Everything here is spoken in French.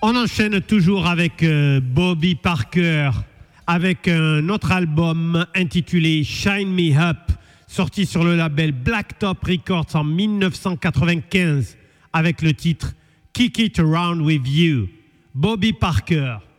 On enchaîne toujours avec Bobby Parker, avec un autre album intitulé Shine Me Up, sorti sur le label Blacktop Records en 1995, avec le titre Kick It Around With You. Bobby Parker.